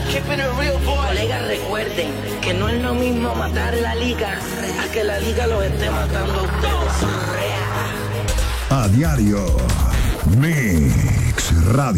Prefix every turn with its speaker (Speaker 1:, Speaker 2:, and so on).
Speaker 1: Colegas, recuerden que no es lo mismo matar la liga a que la liga los esté matando a ustedes.
Speaker 2: A diario, Mix Radio.